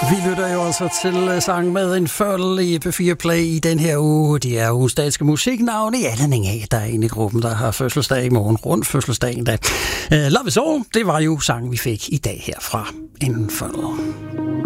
Vi lytter jo altså til sang med en følge i P4 Play i den her uge. Det er ugens danske musiknavne i anledning af, der er en i gruppen, der har fødselsdag i morgen. Rundt fødselsdagen da. Love is All, det var jo sangen, vi fik i dag her fra en følge.